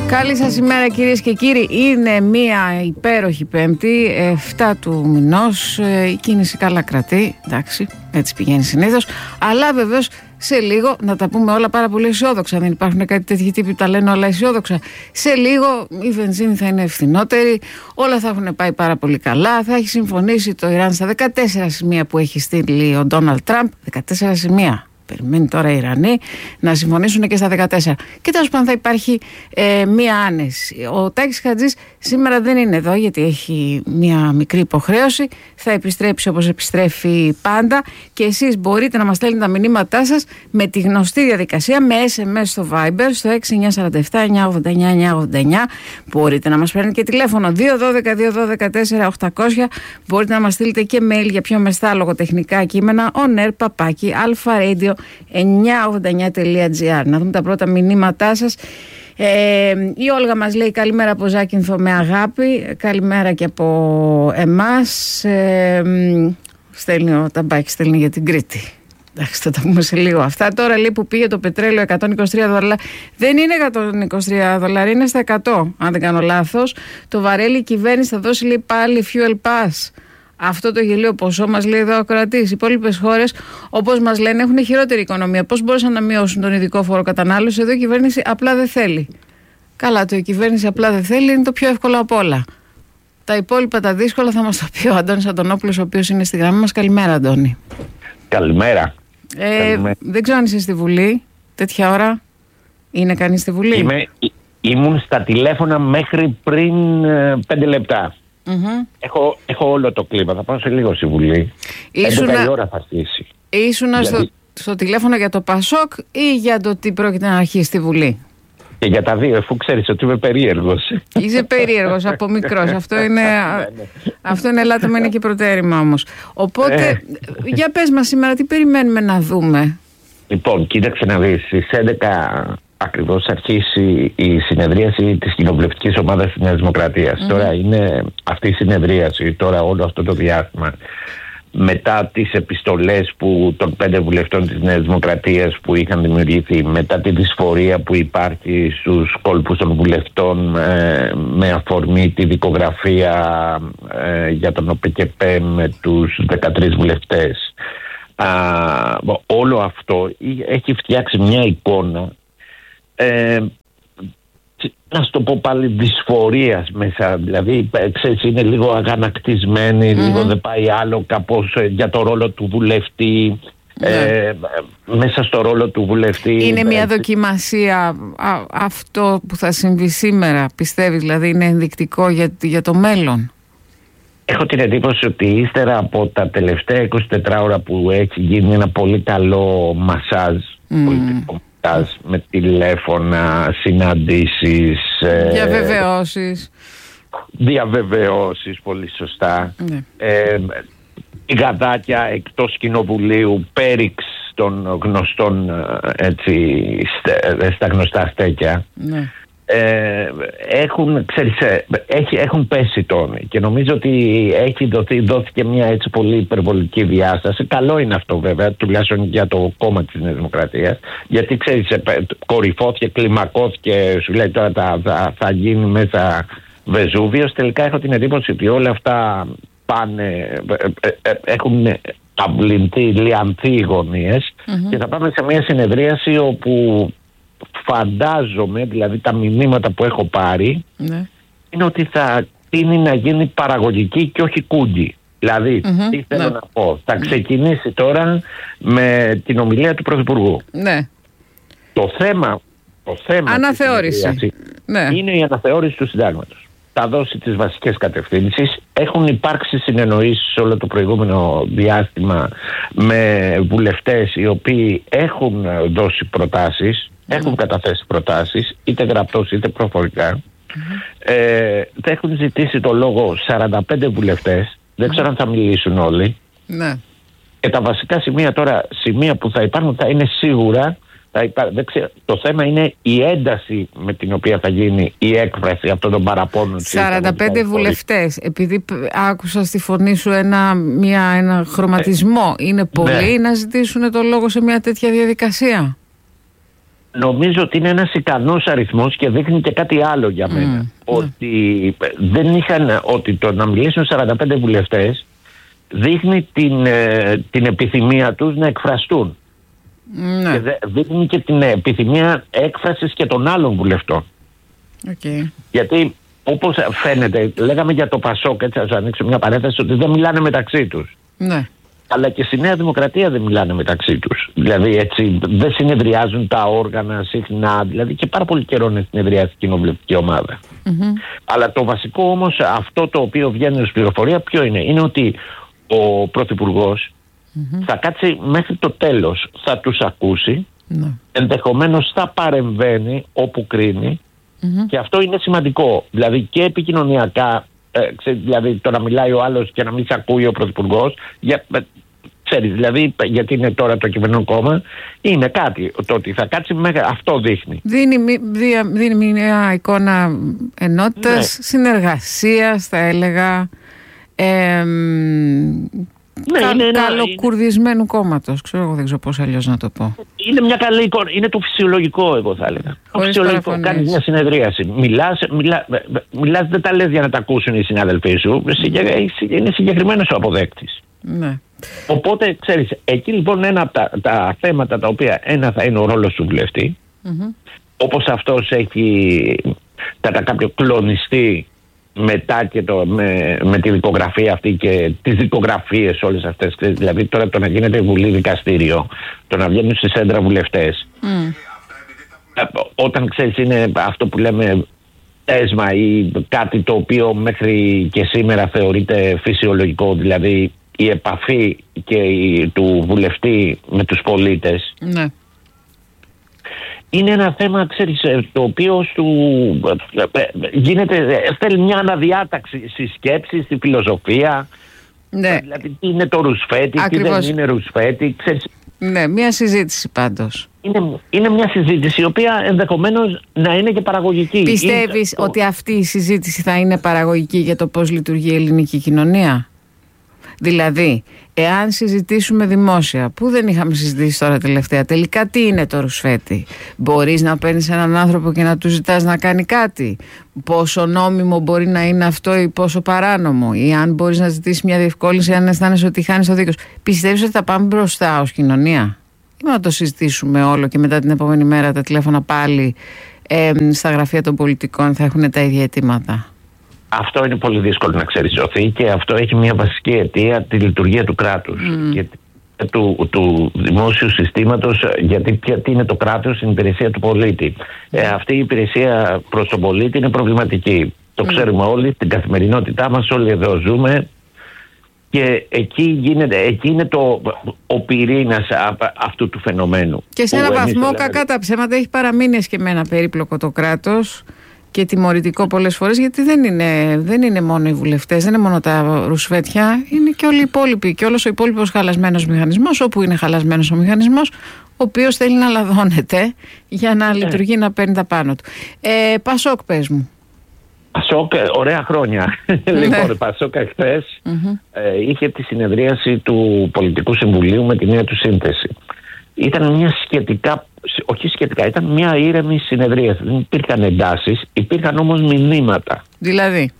Καλή σας ημέρα κυρίες και κύριοι. Είναι μια υπέροχη Πέμπτη, 7 του μηνός. Η κίνηση καλά κρατεί, εντάξει, έτσι πηγαίνει συνήθως. Αλλά βεβαίως σε λίγο, να τα πούμε όλα πάρα πολύ αισιόδοξα. Δεν υπάρχουν κάτι τέτοιοι τύποι που τα λένε όλα αισιόδοξα. Σε λίγο η βενζίνη θα είναι ευθυνότερη, όλα θα έχουν πάει πάρα πολύ καλά. Θα έχει συμφωνήσει το Ιράν στα 14 σημεία που έχει στείλει ο Ντόναλντ Τραμπ. 14 σημεία. Περιμένει τώρα οι Ιρανοί να συμφωνήσουν και στα 14. Και τέλος πάντων θα υπάρχει μία άνεση. Ο Τάκης Χατζής σήμερα δεν είναι εδώ γιατί έχει μία μικρή υποχρέωση. Θα επιστρέψει όπως επιστρέφει πάντα. Και εσείς μπορείτε να μας στέλνετε τα μηνύματά σας με τη γνωστή διαδικασία, με SMS στο Viber, στο 6947-989-989. Μπορείτε να μας παίρνετε και τηλέφωνο 212-212-4800. Μπορείτε να μας στείλετε και mail για πιο μεστά λογοτεχνικά κείμενα onair@alpha-radio989.gr. Να δούμε τα πρώτα μηνύματά σας. Η Όλγα μας λέει καλημέρα από Ζάκυνθο με αγάπη. Καλημέρα και από εμάς. Στέλνει ο Ταμπάκης, στέλνει για την Κρήτη. Εντάξει, θα τα πούμε σε λίγο αυτά. Τώρα λέει που πήγε το πετρέλαιο $123. Δεν είναι $123, είναι στα 100, αν δεν κάνω λάθος. Το βαρέλι η κυβέρνηση θα δώσει, λέει, πάλι fuel pass. Αυτό το γελίο ποσό μας λέει εδώ ο ακροατής. Οι υπόλοιπες χώρες, όπως μας λένε, έχουν χειρότερη οικονομία. Πώς μπορούσαν να μειώσουν τον ειδικό φόρο κατανάλωση? Εδώ η κυβέρνηση απλά δεν θέλει. Καλά, το η κυβέρνηση απλά δεν θέλει είναι το πιο εύκολο από όλα. Τα υπόλοιπα τα δύσκολα θα μας τα πει ο Αντώνης Αντωνόπουλος, ο οποίος είναι στη γραμμή μας. Καλημέρα, Αντώνη. Καλημέρα. Δεν ξέρω αν είσαι στη Βουλή. Τέτοια ώρα είναι κανείς στη Βουλή? Ήμουν στα τηλέφωνα μέχρι πριν 5 λεπτά. Έχω όλο το κλίμα. Θα πάω σε λίγο στη Βουλή. 11 η ώρα θα αρχίσει. Ήσουν στο τηλέφωνο για το Πασόκ ή για το τι πρόκειται να αρχίσει στη Βουλή? Και για τα δύο, αφού ξέρεις ότι είμαι περίεργος. Είσαι περίεργος από μικρός. Αυτό είναι ελάττωμα, είναι και προτέρημα όμως. Οπότε, για πες μας σήμερα τι περιμένουμε να δούμε. Λοιπόν, κοίταξε να δεις. Στις 11 ακριβώς αρχίσει η συνεδρίαση της κοινοβουλευτικής ομάδας της Νέας Δημοκρατίας. Τώρα είναι αυτή η συνεδρίαση, τώρα όλο αυτό το διάστημα, μετά τις επιστολές των 5 βουλευτών της Νέας Δημοκρατίας που είχαν δημιουργηθεί, μετά τη δυσφορία που υπάρχει στους κόλπους των βουλευτών με αφορμή τη δικογραφία για τον ΟΠΚΠ με τους 13 βουλευτές, όλο αυτό έχει φτιάξει μια εικόνα, να σου το πω πάλι, δυσφορίας μέσα. Δηλαδή, ξέρεις, είναι λίγο αγανακτισμένη, λίγο δεν πάει άλλο κάπως για το ρόλο του βουλευτή. Μέσα στο ρόλο του βουλευτή. Είναι μια δοκιμασία αυτό που θα συμβεί σήμερα, πιστεύεις? Δηλαδή είναι ενδεικτικό για το μέλλον? Έχω την εντύπωση ότι ύστερα από τα τελευταία 24 ώρα που έχει γίνει ένα πολύ καλό μασάζ πολιτικό, με τηλέφωνα, συναντήσεις, διαβεβαιώσεις, πολύ σωστά, γαδάκια εκτός κοινοβουλίου, πέριξ των γνωστών, έτσι, στα γνωστά στέκια. Έχουν πέσει τόνοι και νομίζω ότι δόθηκε μια έτσι πολύ υπερβολική διάσταση. Καλό είναι αυτό βέβαια, τουλάχιστον για το κόμμα της Νέας Δημοκρατίας, γιατί ξέρεις, κορυφώθηκε, κλιμακώθηκε, σου λέει τώρα θα γίνει μέσα Βεζούβιος. Τελικά έχω την εντύπωση ότι όλα αυτά έχουν λιανθεί οι γωνίες και θα πάμε σε μια συνεδρίαση όπου φαντάζομαι, δηλαδή τα μηνύματα που έχω πάρει, είναι ότι θα τείνει να γίνει παραγωγική και όχι κούντι. Δηλαδή, τι θέλω να πω, θα ξεκινήσει τώρα με την ομιλία του Πρωθυπουργού. Το θέμα αναθεώρηση είναι η αναθεώρηση του συντάγματος. Θα δώσει τις βασικές κατευθύνσεις. Έχουν υπάρξει συνεννοήσεις όλο το προηγούμενο διάστημα με βουλευτές οι οποίοι έχουν δώσει προτάσεις, έχουν καταθέσει προτάσεις, είτε γραπτός είτε προφορικά. Θα έχουν ζητήσει το λόγο 45 βουλευτές. Δεν ξέρω αν θα μιλήσουν όλοι. Και τα βασικά σημεία που θα υπάρχουν θα είναι σίγουρα. Το θέμα είναι η ένταση με την οποία θα γίνει η έκφραση αυτών των παραπώνων. 45 βουλευτές. Επειδή άκουσα στη φωνή σου ένα χρωματισμό, είναι πολλοί να ζητήσουν το λόγο σε μια τέτοια διαδικασία? Νομίζω ότι είναι ένας ικανός αριθμός και δείχνει και κάτι άλλο για μένα. Ότι δεν είχαν, ότι το να μιλήσουν 45 βουλευτές δείχνει την επιθυμία τους να εκφραστούν. Και δείχνει και την επιθυμία έκφρασης και των άλλων βουλευτών. Γιατί όπως φαίνεται, λέγαμε για το Πασόκ, έτσι ας ανοίξω μια παρένθεση, ότι δεν μιλάνε μεταξύ τους. Αλλά και στη Νέα Δημοκρατία δεν μιλάνε μεταξύ τους. Δηλαδή έτσι δεν συνεδριάζουν τα όργανα συχνά, δηλαδή και πάρα πολύ καιρό να συνεδριάζει η κοινοβουλευτική ομάδα. Αλλά το βασικό όμως, αυτό το οποίο βγαίνει ως πληροφορία, ποιο είναι? Είναι ότι ο Πρωθυπουργός θα κάτσει μέχρι το τέλος, θα τους ακούσει, ενδεχομένως θα παρεμβαίνει όπου κρίνει, και αυτό είναι σημαντικό. Δηλαδή και επικοινωνιακά, δηλαδή το να μιλάει ο άλλος και να μην σε ακούει ο Πρωθυπουργός, ξέρεις, δηλαδή γιατί είναι τώρα το κυβερνό κόμμα, είναι κάτι. Το ότι θα κάτσει μέχρι, αυτό δείχνει. Δίνει μια εικόνα ενότητας, συνεργασίας θα έλεγα, καλοκουρδισμένου κόμματος. Δεν ξέρω πώς αλλιώς να το πω. Είναι μια καλή εικόνα. Είναι το φυσιολογικό, εγώ θα έλεγα. Το φυσιολογικό. Κάνεις μια συνεδρίαση. Μιλάς, δεν τα λες για να τα ακούσουν οι συνάδελφοί σου. Είναι συγκεκριμένος ο αποδέκτης. Οπότε, ξέρεις, εκεί λοιπόν ένα από τα θέματα τα οποία ένα θα είναι ο ρόλος του βουλευτή, όπως αυτός έχει κατά κάποιο κλονιστεί μετά και με τη δικογραφία αυτή και τις δικογραφίες όλες αυτές, δηλαδή τώρα το να γίνεται βουλή δικαστήριο, το να βγαίνουν στη σέντρα βουλευτές, όταν ξέρεις είναι αυτό που λέμε έσμα ή κάτι το οποίο μέχρι και σήμερα θεωρείται φυσιολογικό, δηλαδή η επαφή του βουλευτή με τους πολίτες, είναι ένα θέμα, ξέρεις, το οποίο θέλει μια αναδιάταξη στη σκέψη, στη φιλοσοφία. Δηλαδή τι είναι το ρουσφέτη, τι δεν είναι ρουσφέτη, ξέρεις. Μια συζήτηση πάντως. Είναι μια συζήτηση η οποία ενδεχομένως να είναι και παραγωγική. Πιστεύεις ότι αυτή η συζήτηση θα είναι παραγωγική για το πώς λειτουργεί η ελληνική κοινωνία? Δηλαδή, εάν συζητήσουμε δημόσια, που δεν είχαμε συζητήσει τώρα τελευταία, τελικά τι είναι το ρουσφέτη? Μπορείς να παίρνεις έναν άνθρωπο και να του ζητάς να κάνει κάτι? Πόσο νόμιμο μπορεί να είναι αυτό ή πόσο παράνομο? Ή αν μπορείς να ζητήσεις μια διευκόλυνση, αν αισθάνεσαι ότι χάνεις το δίκιο σου? Πιστεύεις ότι θα πάμε μπροστά ως κοινωνία? Ή να το συζητήσουμε όλο και μετά την επόμενη μέρα τα τηλέφωνα πάλι στα γραφεία των πολιτικών θα έχουν τα ίδια αιτήματα? Αυτό είναι πολύ δύσκολο να ξεριζωθεί και αυτό έχει μια βασική αιτία τη λειτουργία του κράτους και του δημόσιου συστήματος, γιατί τι είναι το κράτος? Στην υπηρεσία του πολίτη. Αυτή η υπηρεσία προς τον πολίτη είναι προβληματική. Το ξέρουμε όλοι, στην καθημερινότητά μας όλοι εδώ ζούμε και εκεί είναι ο πυρήνας αυτού του φαινομένου. Και σε έναν βαθμό, κακά τα ψέματα, έχει παραμείνει εσκεμμένα περίπλοκο το κράτος και τιμωρητικό πολλές φορές, γιατί δεν είναι μόνο οι βουλευτές, δεν είναι μόνο τα ρουσφέτια, είναι και όλοι οι υπόλοιποι και όλος ο υπόλοιπος χαλασμένος μηχανισμός, όπου είναι χαλασμένος ο μηχανισμός, ο οποίος θέλει να λαδώνεται για να λειτουργεί, να παίρνει τα πάνω του. Πασόκ, πες μου. Πασόκ, ωραία χρόνια. Λοιπόν, Πασόκ εχθές είχε τη συνεδρίαση του Πολιτικού Συμβουλίου με τη νέα του σύνθεση. Ήταν μια ήταν μια ήρεμη συνεδρίαση. Δεν υπήρχαν εντάσεις, υπήρχαν όμως μηνύματα. Δηλαδή,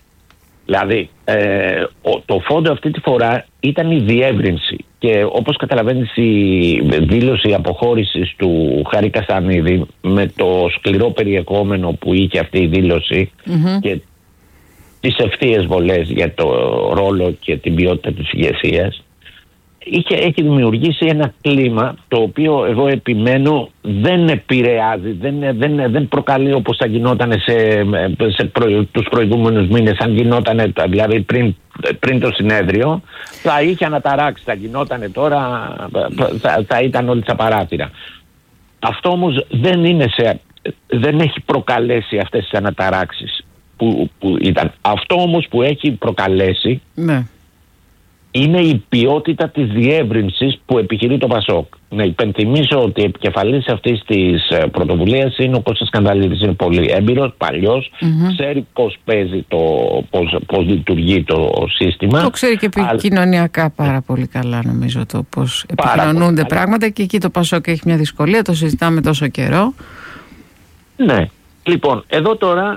το φόντο αυτή τη φορά ήταν η διεύρυνση. Και όπως καταλαβαίνεις, η δήλωση αποχώρησης του Χάρη Καστανίδη με το σκληρό περιεχόμενο που είχε αυτή η δήλωση και τις ευθείες βολές για το ρόλο και την ποιότητα της ηγεσίας, έχει δημιουργήσει ένα κλίμα το οποίο εγώ επιμένω δεν επηρεάζει, δεν προκαλεί όπως θα γινόταν τους προηγούμενους μήνες. Αν γινόταν δηλαδή πριν το συνέδριο, θα είχε αναταράξει, θα γινόταν τώρα, θα ήταν όλοι στα παράθυρα. Αυτό όμως δεν έχει προκαλέσει αυτές τις αναταράξεις που ήταν. Αυτό όμως που έχει προκαλέσει είναι η ποιότητα της διεύρυνσης που επιχειρεί το ΠΑΣΟΚ. Να υπενθυμίσω ότι επικεφαλής αυτής της πρωτοβουλίας είναι ο Κώστας Σκανδαλίδης. Είναι πολύ έμπειρος, παλιός, ξέρει πώς παίζει πώς λειτουργεί το σύστημα. Το ξέρει και επικοινωνιακά πάρα πολύ καλά, νομίζω, το πώς επικοινωνούνται πράγματα, και εκεί το ΠΑΣΟΚ έχει μια δυσκολία, το συζητάμε τόσο καιρό. Ναι. Λοιπόν, εδώ τώρα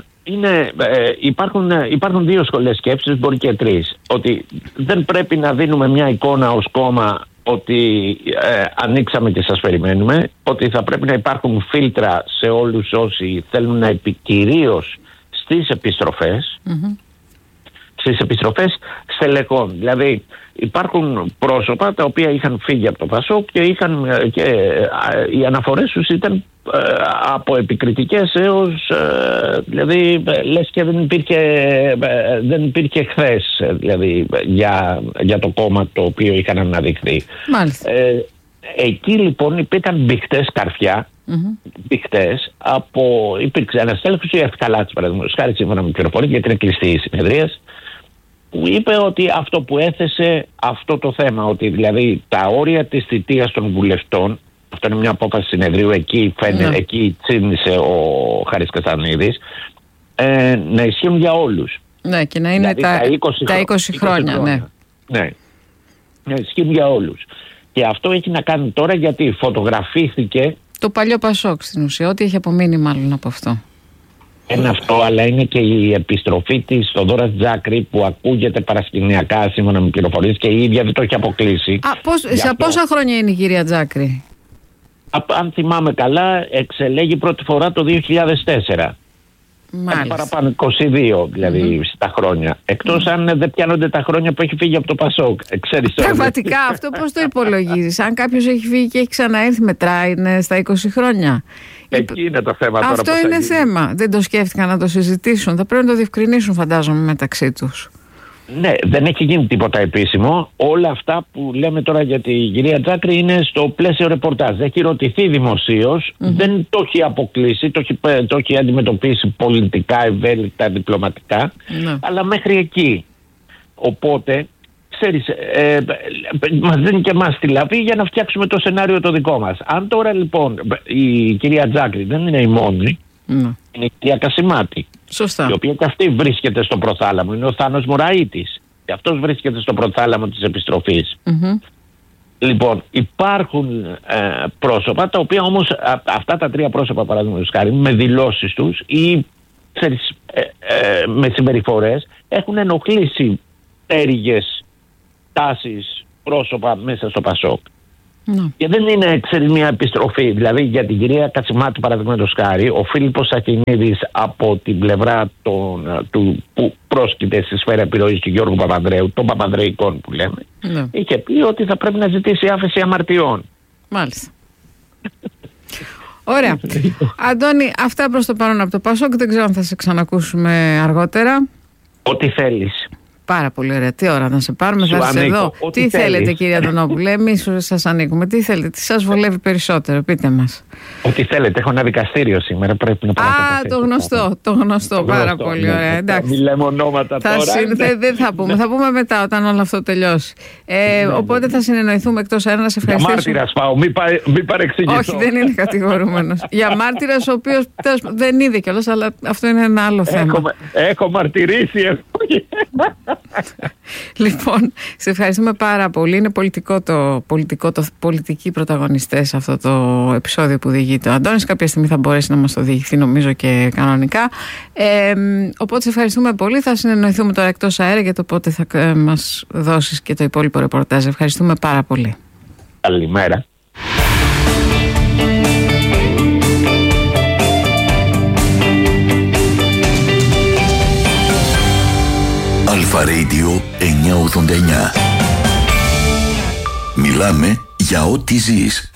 υπάρχουν δύο σχολές σκέψης, μπορεί και τρεις. Ότι δεν πρέπει να δίνουμε μια εικόνα ως κόμμα ότι ανοίξαμε και σας περιμένουμε, ότι θα πρέπει να υπάρχουν φίλτρα σε όλους όσοι θέλουν να κυρίως στις επιστροφές, στις επιστροφές στελεχών. Δηλαδή υπάρχουν πρόσωπα τα οποία είχαν φύγει από το ΠΑΣΟΚ και οι αναφορές τους ήταν από επικριτικές έως δηλαδή λες και δεν υπήρχε χθες, δηλαδή για το κόμμα το οποίο είχαν αναδειχθεί. Μάλιστα. Εκεί λοιπόν υπήρχαν μπιχτές καρφιά, μπιχτές υπήρξε ένας τέλεχος, η Ευκαλάτης παραδείγματος χάρη, σύμφωνα με πληροφορία, γιατί είναι κλειστή η συνεδρίας, που είπε ότι αυτό που έθεσε αυτό το θέμα, ότι δηλαδή τα όρια της θητείας των βουλευτών, αυτό είναι μια απόφαση συνεδρίου, εκεί τσίνησε ο Χάρης Καστανίδης, να ισχύουν για όλους. Ναι, και να είναι δηλαδή τα 20 χρόνια. Ναι, να ισχύουν για όλους. Και αυτό έχει να κάνει τώρα γιατί φωτογραφήθηκε το παλιό ΠΑΣΟΚ στην ουσία, ό,τι έχει απομείνει μάλλον από αυτό. Είναι αυτό, αλλά είναι και η επιστροφή της Θοδώρας Τζάκρη που ακούγεται παρασκηνιακά σύμφωνα με πληροφορίες και η ίδια δεν το έχει αποκλείσει. Σε πόσα χρόνια είναι η κυρία Τζάκρη? Αν θυμάμαι καλά, εξελέγει πρώτη φορά το 2004. Μάλιστα. Παραπάνω 22 δηλαδή στα χρόνια. Εκτός αν δεν πιάνονται τα χρόνια που έχει φύγει από το ΠΑΣΟΚ. Πραγματικά αυτό πώς το υπολογίζεις? Αν κάποιος έχει φύγει και έχει ξαναέρθει, μετράει στα 20 χρόνια? Εκεί είναι το θέμα τώρα. Αυτό είναι θέμα. Δεν το σκέφτηκαν να το συζητήσουν. Θα πρέπει να το διευκρινίσουν, φαντάζομαι, μεταξύ τους. Ναι, δεν έχει γίνει τίποτα επίσημο. Όλα αυτά που λέμε τώρα για τη κυρία Τζάκρη είναι στο πλαίσιο ρεπορτάζ. Έχει ρωτηθεί δημοσίως, δεν το έχει αποκλείσει, το έχει αντιμετωπίσει πολιτικά, ευέλικτα, διπλωματικά, αλλά μέχρι εκεί. Οπότε, ξέρεις, μας δίνει και εμάς τη λαβή για να φτιάξουμε το σενάριο το δικό μας. Αν τώρα λοιπόν η κυρία Τζάκρη δεν είναι η μόνη, είναι η κυρία Κασιμάτη. Σωστά. Η οποία και αυτή βρίσκεται στο προθάλαμο. Είναι ο Θάνος Μωραΐτης. Και αυτός βρίσκεται στο προθάλαμο της επιστροφής. Λοιπόν, υπάρχουν πρόσωπα τα οποία όμως αυτά τα τρία πρόσωπα, παραδείγματος χάρη, με δηλώσεις τους ή με συμπεριφορές έχουν ενοχλήσει πτέρυγες, τάσεις, πρόσωπα μέσα στο ΠΑΣΟΚ. Και δεν είναι μια επιστροφή. Δηλαδή για την κυρία Κατσιμάτη, παραδείγματος χάρη, ο Φίλιππος Ακινίδης από την πλευρά του που πρόσκειται στη σφαίρα επιρροής του Γιώργου Παπανδρέου, των Παπανδρεϊκών που λέμε, είχε πει ότι θα πρέπει να ζητήσει άφεση αμαρτιών. Μάλιστα. Ωραία. Αντώνη, αυτά προς το παρόν από το ΠΑΣΟΚ. Δεν ξέρω αν θα σε ξανακούσουμε αργότερα. Ό,τι θέλεις. Πάρα πολύ ωραία. Τι ώρα να σε πάρουμε, θα είσαι εδώ. Τι θέλετε, κυρία Αντωνόπουλε? Εμείς σας ανήκουμε. Τι θέλετε, τι σας βολεύει περισσότερο? Πείτε μας. Ό,τι θέλετε. Έχω ένα δικαστήριο σήμερα. Πρέπει να πάω. Το γνωστό. Πάρα πολύ ωραία. Εντάξει. Μην λέμε ονόματα τώρα. Δεν θα πούμε. Θα πούμε μετά, όταν όλο αυτό τελειώσει. Οπότε θα συνεννοηθούμε εκτός αέρα. Να σε ευχαριστήσω. Για μάρτυρας πάω. Μην παρεξηγηθώ. Όχι, δεν είναι κατηγορούμενος. Για μάρτυρας, ο οποίος δεν είδε κιόλας, αλλά αυτό είναι ένα άλλο θέμα. Έχω μαρτυρήσει. Λοιπόν, σε ευχαριστούμε πάρα πολύ. Είναι πολιτικοί πρωταγωνιστές αυτό το επεισόδιο που διηγείται ο Αντώνης. Κάποια στιγμή θα μπορέσει να μας το διηγηθεί, νομίζω, και κανονικά. Οπότε σε ευχαριστούμε πολύ. Θα συνεννοηθούμε τώρα εκτός αέρα για το πότε θα μας δώσεις και το υπόλοιπο ρεπορτάζ. Ευχαριστούμε πάρα πολύ. Καλημέρα. Αλφα Radio 989. Μιλάμε για ό,τι ζεις.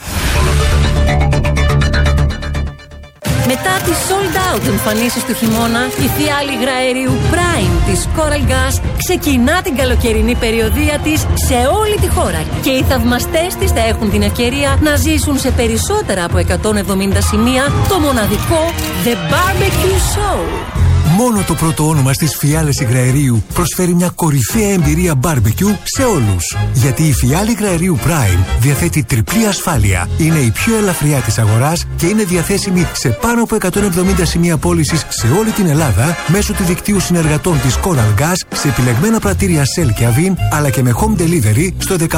Μετά τις sold out εμφανίσεις του χειμώνα, η θεία υγρά αερίου Prime της Coral Gas ξεκινά την καλοκαιρινή περιοδεία της σε όλη τη χώρα. Και οι θαυμαστές της θα έχουν την ευκαιρία να ζήσουν σε περισσότερα από 170 σημεία το μοναδικό The Barbecue Show. Μόνο το πρώτο όνομα στις Φιάλες Υγραερίου προσφέρει μια κορυφαία εμπειρία μπάρμπεκιου σε όλους. Γιατί η Φιάλη Υγραερίου Prime διαθέτει τριπλή ασφάλεια. Είναι η πιο ελαφριά της αγοράς και είναι διαθέσιμη σε πάνω από 170 σημεία πώλησης σε όλη την Ελλάδα μέσω του δικτύου συνεργατών της Coral Gas σε επιλεγμένα πρατήρια Shell και Avin, αλλά και με home delivery στο 18331.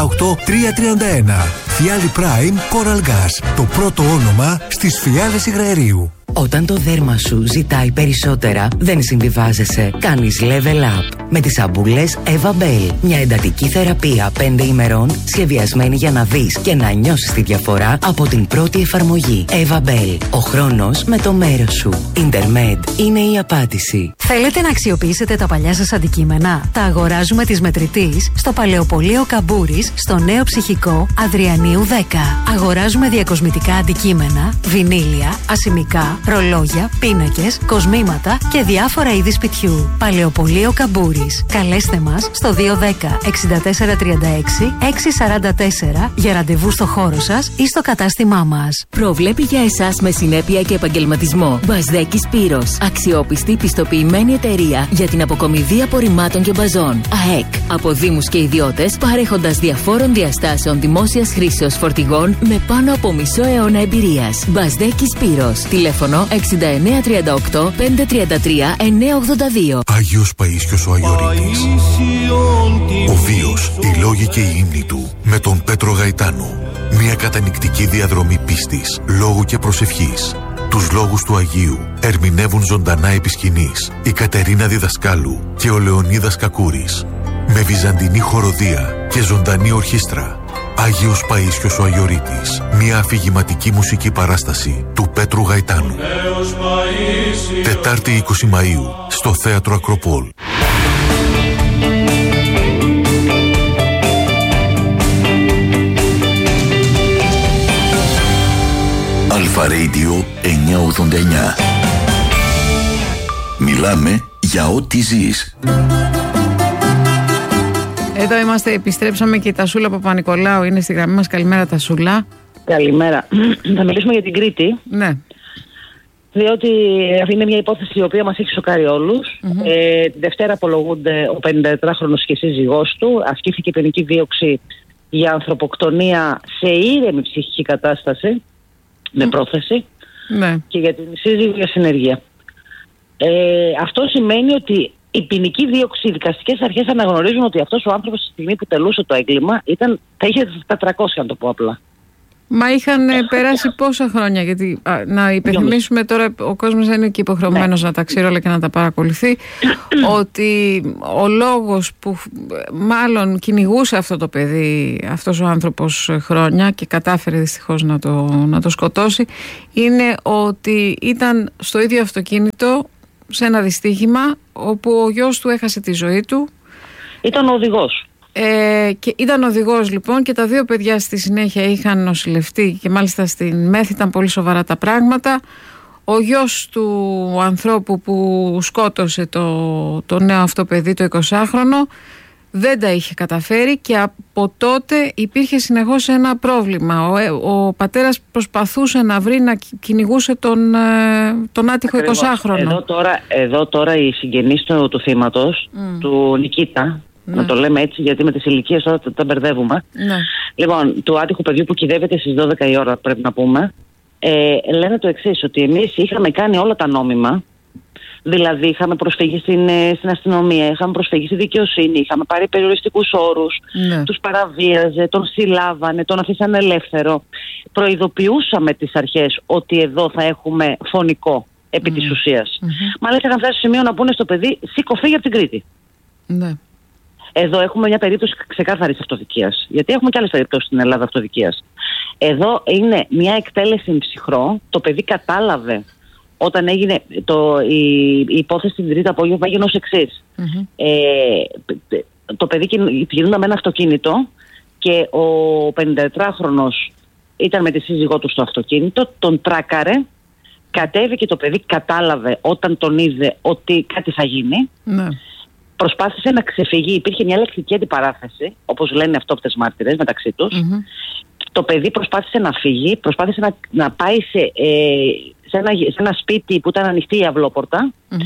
Φιάλη Prime Coral Gas. Το πρώτο όνομα στις Φιάλες Υγραερίου. Όταν το δέρμα σου ζητάει περισσότερα, δεν συμβιβάζεσαι. Κάνεις level up με τις σαμπούλες Eva Bell. Μια εντατική θεραπεία 5 ημερών, σχεδιασμένη για να δεις και να νιώσεις τη διαφορά από την πρώτη εφαρμογή. Eva Bell. Ο χρόνος με το μέρος σου. Intermed είναι η απάντηση. Θέλετε να αξιοποιήσετε τα παλιά σας αντικείμενα? Τα αγοράζουμε της Μετρητής στο Παλαιοπωλείο Καμπούρης, στο Νέο Ψυχικό Αδριανίου 10. Αγοράζουμε διακοσμητικά αντικείμενα, βινίλια, ασημικά, ρολόγια, πίνακες, κοσμήματα και διάφορα είδη σπιτιού. Παλαιοπωλείο Καμπούρης. Καλέστε μας στο 210 6436 644 για ραντεβού στο χώρο σας ή στο κατάστημά μας. Προβλέπει για εσάς με συνέπεια και επαγγελματισμό. Μπαζδέκη Σπύρος. Αξιόπιστη πιστοποιημένη εταιρεία για την αποκομιδή απορριμμάτων και μπαζών. ΑΕΚ. Από δήμους και ιδιώτες, παρέχοντας διαφόρων διαστάσεων δημόσιας χρήσεως φορτηγών με πάνω από μισό αιώνα εμπειρίας. Μπαζδέκη Σπύρος. Τηλέφωνο 6938 533 982. Άγιος Παΐσιος ο Αγιορείτης. Ο βίος, οι λόγοι και η ύμνη του με τον Πέτρο Γαϊτάνο. Μια κατανυκτική διαδρομή πίστης, λόγου και προσευχής. Τους λόγους του Αγίου ερμηνεύουν ζωντανά επί σκηνής η Κατερίνα Διδασκάλου και ο Λεωνίδας Κακούρης. Με βυζαντινή χοροδία και ζωντανή ορχήστρα. Άγιος Παΐσιος ο Αγιορείτης. Μια αφηγηματική μουσική παράσταση του Πέτρου Γαϊτάνου. Τετάρτη 20 Μαΐου στο Θέατρο Ακροπόλ. Αλφα Radio 989. Μιλάμε για ό,τι ζεις. Εδώ είμαστε, επιστρέψαμε και η Τασούλα Παπα-Νικολάου είναι στη γραμμή μας. Καλημέρα Τασούλα. Καλημέρα. Θα μιλήσουμε για την Κρήτη. Ναι. Διότι αυτή είναι μια υπόθεση η οποία μας έχει σοκάρει όλους. Τη Δευτέρα απολογούνται ο 54χρονος και σύζυγός του. Ασκήθηκε ποινική δίωξη για ανθρωποκτονία σε ήρεμη ψυχική κατάσταση, με πρόθεση, ναι, και για την σύζυγο για συνεργεία. Αυτό σημαίνει ότι η ποινική δίωξη, οι δικαστικές αρχές αναγνωρίζουν ότι αυτός ο άνθρωπος στη στιγμή που τελούσε το έγκλημα θα είχε τα 300, αν το πω απλά. Μα είχαν περάσει πόσα χρόνια? Γιατί να υπενθυμίσουμε τώρα, ο κόσμος δεν είναι και υποχρεωμένος να τα ξέρει όλα και να τα παρακολουθεί, ότι ο λόγος που μάλλον κυνηγούσε αυτό το παιδί, αυτός ο άνθρωπος χρόνια και κατάφερε δυστυχώς να το σκοτώσει, είναι ότι ήταν στο ίδιο αυτοκίνητο σε ένα δυστύχημα όπου ο γιος του έχασε τη ζωή του. Ήταν ο οδηγός. Και ήταν οδηγός λοιπόν, και τα δύο παιδιά στη συνέχεια είχαν νοσηλευτεί και μάλιστα στην ΜΕΘ ήταν πολύ σοβαρά τα πράγματα. Ο γιος του ανθρώπου που σκότωσε το νέο αυτό παιδί, το 20χρονο, δεν τα είχε καταφέρει και από τότε υπήρχε συνεχώς ένα πρόβλημα. Ο πατέρας προσπαθούσε να βρει, να κυνηγούσε τον άτυχο 20χρονο. Εδώ τώρα οι συγγενείς του θύματος, του Νικήτα, να το λέμε έτσι γιατί με τις ηλικίες τώρα τα μπερδεύουμε, λοιπόν, του άτυχου παιδιού που κυδεύεται στις 12 η ώρα, πρέπει να πούμε, λένε το εξής, ότι εμείς είχαμε κάνει όλα τα νόμιμα. Δηλαδή είχαμε προσφύγει στην αστυνομία, είχαμε προσφύγει στη δικαιοσύνη, είχαμε πάρει περιοριστικούς όρους, τους παραβίαζε, τον συλλάβανε, τον αφήσανε ελεύθερο. Προειδοποιούσαμε τις αρχές ότι εδώ θα έχουμε φωνικό επί της ουσίας. Μάλιστα είχαν φτάσει στο σημείο να πούνε στο παιδί, σήκω, φύγε από την Κρήτη. Εδώ έχουμε μια περίπτωση ξεκάθαρης αυτοδικίας, γιατί έχουμε και άλλες περιπτώσεις στην Ελλάδα αυτοδικίας. Εδώ είναι μια εκτέλεση ψυχρό, το παιδί κατάλαβε. Όταν έγινε η υπόθεση στην Τρίτη απόγευμα, έγινε ως εξής. Το παιδί κινούνταν με ένα αυτοκίνητο και ο 54χρονος ήταν με τη σύζυγό του στο αυτοκίνητο, τον τράκαρε, κατέβηκε το παιδί, κατάλαβε όταν τον είδε ότι κάτι θα γίνει. Προσπάθησε να ξεφύγει, υπήρχε μια λεκτική αντιπαράθεση, όπως λένε αυτόπτες μάρτυρες μεταξύ τους. Το παιδί προσπάθησε να φύγει, προσπάθησε να πάει σε ένα σπίτι που ήταν ανοιχτή η αυλόπορτα.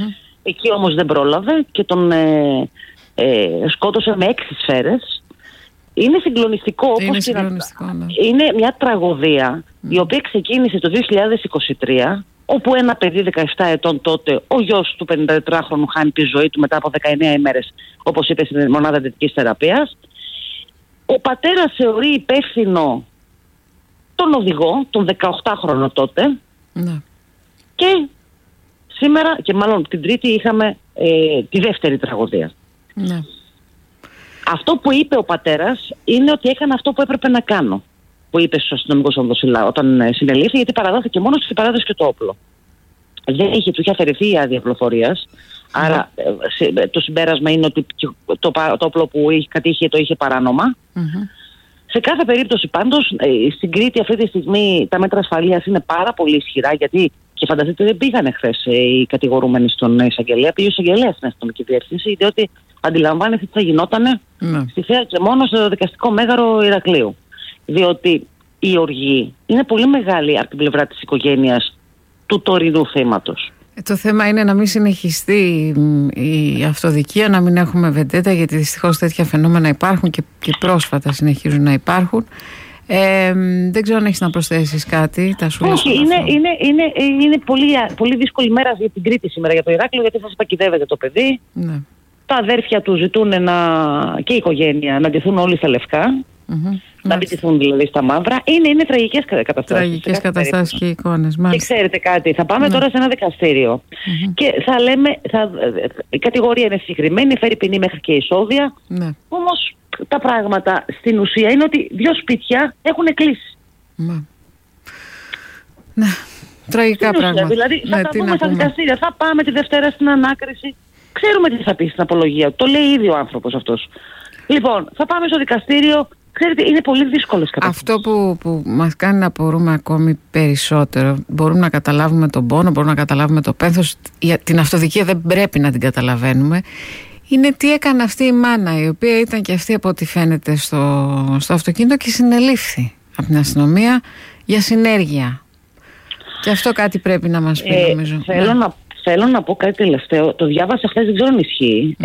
Εκεί όμως δεν πρόλαβε και τον σκότωσε με 6 σφαίρες. Είναι συγκλονιστικό, όπως είναι μια τραγωδία η οποία ξεκίνησε το 2023, όπου ένα παιδί 17 ετών τότε, ο γιος του 54χρονου, χάνει τη ζωή του μετά από 19 ημέρες, όπως είπε, στην μονάδα εντατικής θεραπείας. Ο πατέρας θεωρεί υπεύθυνο τον οδηγό, τον 18χρονο τότε. Ναι. Και σήμερα, και μάλλον την Τρίτη, είχαμε τη δεύτερη τραγωδία. Ναι. Αυτό που είπε ο πατέρας είναι ότι έκανε αυτό που έπρεπε να κάνω, που είπε στους αστυνομικούς όταν συνελήφθη, γιατί παραδόθηκε μόνος του και παράδοσε και το όπλο. Δεν του είχε αφαιρεθεί η άδεια κυκλοφορίας. Άρα το συμπέρασμα είναι ότι το όπλο που κατήχε το είχε παράνομα. Σε κάθε περίπτωση πάντως, στην Κρήτη αυτή τη στιγμή τα μέτρα ασφαλείας είναι πάρα πολύ ισχυρά, γιατί και φανταστείτε δεν πήγανε χθες οι κατηγορούμενοι στον εισαγγελέα, πήγε ο εισαγγελέας στην αστυνομική διεύθυνση, διότι αντιλαμβάνεται τι θα γινότανε στη Θέα και μόνο στο δικαστικό μέγαρο Ηρακλείου. Διότι η οργή είναι πολύ μεγάλη από την πλευρά της οικογένειας του τωρινού θύματος. Το θέμα είναι να μην συνεχιστεί η αυτοδικία, να μην έχουμε βεντέτα, γιατί δυστυχώς τέτοια φαινόμενα υπάρχουν και πρόσφατα συνεχίζουν να υπάρχουν. Δεν ξέρω αν έχεις να προσθέσεις κάτι. Όχι, είναι πολύ δύσκολη μέρα για την Κρήτη σήμερα για το Ηράκλειο, γιατί σας πακιδεύεται το παιδί. Ναι. Τα αδέρφια του ζητούν και η οικογένεια να ντυθούν όλοι στα λευκά. Να μην ντυθούν δηλαδή στα μαύρα. Είναι τραγικές καταστάσεις. Τραγικές καταστάσεις και εικόνες. Και ξέρετε κάτι, θα πάμε τώρα σε ένα δικαστήριο και θα λέμε, η κατηγορία είναι συγκεκριμένη, φέρει ποινή μέχρι και εισόδια. Όμως τα πράγματα στην ουσία είναι ότι 2 σπίτια έχουν κλείσει. Ναι, τραγικά πράγματα. Δηλαδή θα τα δούμε στα δικαστήρια, θα πάμε τη Δευτέρα στην ανάκριση. Ξέρουμε τι θα πει στην απολογία. Το λέει ήδη ο άνθρωπος αυτός. Λοιπόν, θα πάμε στο δικαστήριο. Ξέρετε, είναι πολύ δύσκολες καταστάσεις. Αυτό που μας κάνει να απορούμε ακόμη περισσότερο, μπορούμε να καταλάβουμε τον πόνο, μπορούμε να καταλάβουμε το πένθος, την αυτοδικία δεν πρέπει να την καταλαβαίνουμε, είναι τι έκανε αυτή η μάνα, η οποία ήταν και αυτή από ό,τι φαίνεται στο αυτοκίνητο και συνελήφθη από την αστυνομία για συνέργεια. Και αυτό κάτι πρέπει να μας πει, νομίζω. Θέλω να πω κάτι τελευταίο. Το διάβασα χθες, δεν ξέρω αν ισχύει.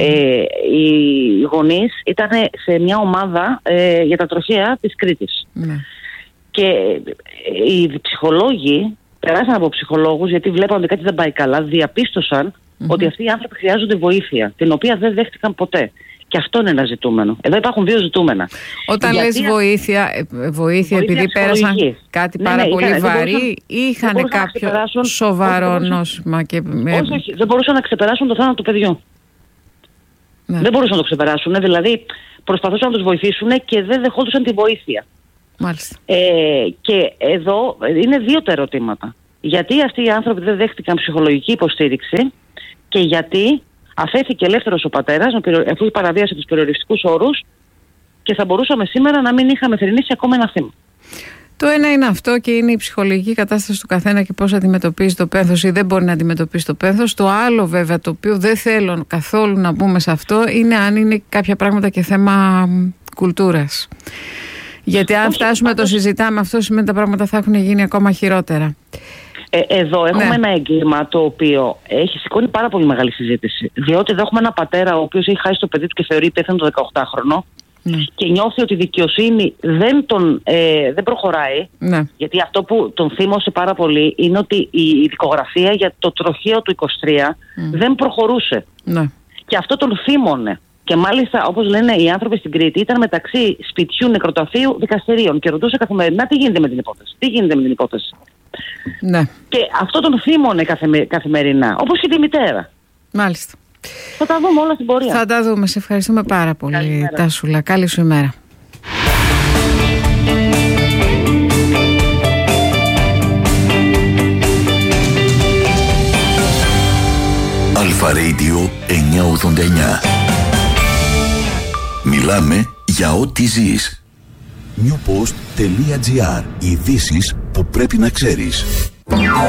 Οι γονείς ήταν σε μια ομάδα για τα τροχαία της Κρήτης. Και οι ψυχολόγοι περάσαν από ψυχολόγους, γιατί βλέπαν ότι κάτι δεν πάει καλά, διαπίστωσαν ότι αυτοί οι άνθρωποι χρειάζονται βοήθεια, την οποία δεν δέχτηκαν ποτέ. Και αυτό είναι ένα ζητούμενο. Εδώ υπάρχουν 2 ζητούμενα. Όταν λες βοήθεια επειδή πέρασαν κάτι πάρα πολύ βαρύ, είχαν κάποιο σοβαρό νόσημα. Όχι, δεν μπορούσαν να ξεπεράσουν το θάνατο του παιδιού. Δεν μπορούσαν να το ξεπεράσουν. Δηλαδή προσπαθούσαν να τους βοηθήσουν και δεν δεχόντουσαν τη βοήθεια. Μάλιστα. Και εδώ είναι 2 τα ερωτήματα. Γιατί αυτοί οι άνθρωποι δεν δέχτηκαν ψυχολογική υποστήριξη και γιατί αφέθηκε ελεύθερος ο πατέρας, αφού παραβίασε τους περιοριστικούς όρους, και θα μπορούσαμε σήμερα να μην είχαμε θρηνήσει ακόμα ένα θύμα. Το ένα είναι αυτό και είναι η ψυχολογική κατάσταση του καθένα και πώς αντιμετωπίζει το πένθος ή δεν μπορεί να αντιμετωπίσει το πένθος. Το άλλο βέβαια, το οποίο δεν θέλω καθόλου να πούμε σε αυτό, είναι αν είναι κάποια πράγματα και θέμα κουλτούρας. Γιατί αν φτάσουμε το συζητάμε αυτό, σημαίνει ότι τα πράγματα θα έχουν γίνει ακόμα χειρότερα. Εδώ έχουμε ένα έγκλημα το οποίο έχει σηκώνει πάρα πολύ μεγάλη συζήτηση. Διότι εδώ έχουμε ένα πατέρα ο οποίος έχει χάσει το παιδί του και θεωρεί υπεύθυνο το 18χρονο και νιώθει ότι η δικαιοσύνη δεν προχωράει. Γιατί αυτό που τον θύμωσε πάρα πολύ είναι ότι η δικογραφία για το τροχαίο του 23 δεν προχωρούσε. Και αυτό τον θύμωνε. Και μάλιστα, όπως λένε οι άνθρωποι στην Κρήτη, ήταν μεταξύ σπιτιού, νεκροταφείου, δικαστηρίων και ρωτούσε καθημερινά τι γίνεται με την υπόθεση. Ναι. Και αυτό τον θύμωνε καθημερινά, όπως και τη μητέρα. Μάλιστα. Θα τα δούμε όλα στην πορεία. Θα τα δούμε. Σε ευχαριστούμε πάρα πολύ, Τάσουλα. Καλή σου ημέρα. Αλφα Radio 989. Μιλάμε για ό,τι ζεις. Newpost.gr. Ειδήσεις που πρέπει να ξέρεις.